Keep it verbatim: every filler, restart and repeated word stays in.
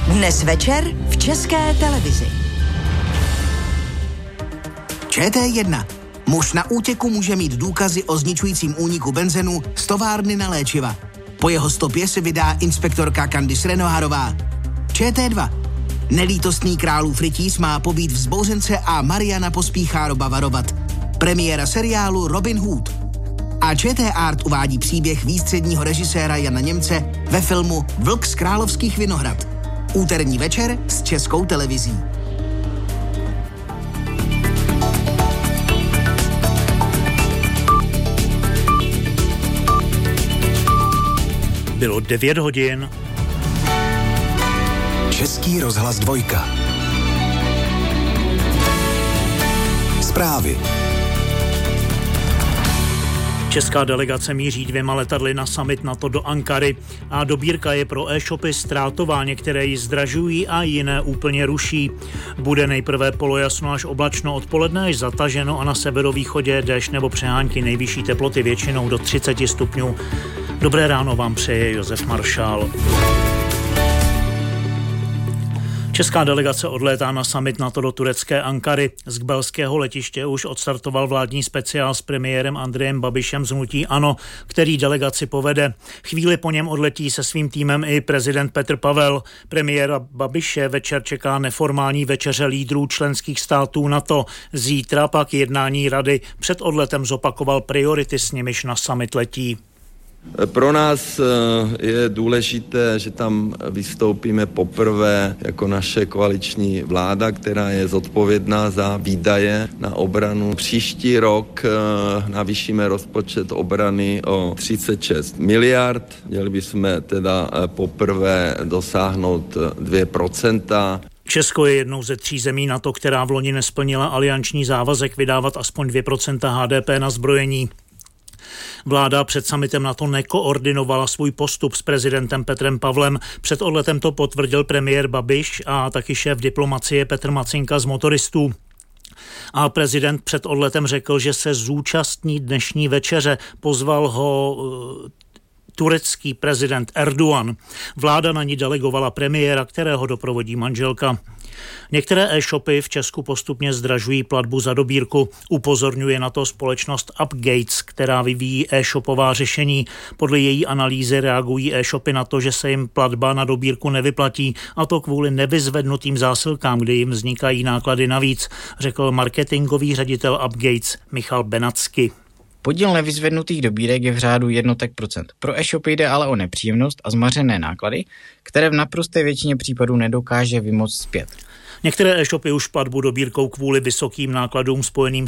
Dnes večer v České televizi. Č T jedna. Muž na útěku může mít důkazy o zničujícím úniku benzenu z továrny na léčiva. Po jeho stopě se vydá inspektorka Candice Renoirová. Č T dva. Nelítostný králův rytíř má pobít vzbouřence a Mariana Pospíchároba varovat. Premiéra seriálu Robin Hood. A Č T Art uvádí příběh výstředního režiséra Jana Němce ve filmu Vlk z Královských Vinohrad. Úterní večer s Českou televizí. Bylo devět hodin. Český rozhlas dvojka. Zprávy. Česká delegace míří dvěma letadly na summit NATO do Ankary a dobírka je pro e-shopy ztrátová, některé ji zdražují a jiné úplně ruší. Bude nejprve polojasno až oblačno, odpoledne až zataženo a na severovýchodě déšť nebo přehánky, nejvyšší teploty většinou do třicet stupňů. Dobré ráno vám přeje Josef Maršál. Česká delegace odlétá na summit NATO do turecké Ankary. Z kbelského letiště už odstartoval vládní speciál s premiérem Andrejem Babišem z hnutí ANO, který delegaci povede. Chvíli po něm odletí se svým týmem i prezident Petr Pavel. Premiéra Babiše večer čeká neformální večeře lídrů členských států NATO. Zítra pak jednání rady. Před odletem zopakoval priority, s nimiž na summit letí. Pro nás je důležité, že tam vystoupíme poprvé jako naše koaliční vláda, která je zodpovědná za výdaje na obranu. Příští rok navýšíme rozpočet obrany o třicet šest miliard. Měli bychom teda poprvé dosáhnout dvě procenta. Česko je jednou ze tří zemí NATO, která v loni nesplnila alianční závazek vydávat aspoň dvě procenta H D P na zbrojení. Vláda před summitem NATO nekoordinovala svůj postup s prezidentem Petrem Pavlem. Před odletem to potvrdil premiér Babiš a taky šéf diplomacie Petr Macinka z Motoristů. A prezident před odletem řekl, že se zúčastní dnešní večeře. Pozval ho turecký prezident Erdogan. Vláda na ní delegovala premiéra, kterého doprovodí manželka. Některé e-shopy v Česku postupně zdražují platbu za dobírku. Upozorňuje na to společnost Upgates, která vyvíjí e-shopová řešení. Podle její analýzy reagují e-shopy na to, že se jim platba na dobírku nevyplatí, a to kvůli nevyzvednutým zásilkám, kdy jim vznikají náklady navíc, řekl marketingový ředitel Upgates Michal Benacky. Podíl nevyzvednutých dobírek je v řádu jednotek procent. Pro e-shopy jde ale o nepříjemnost a zmařené náklady, které v naprosté většině případů nedokáže vymoct zpět. Některé e-shopy už platbu dobírkou kvůli vysokým nákladům spojeným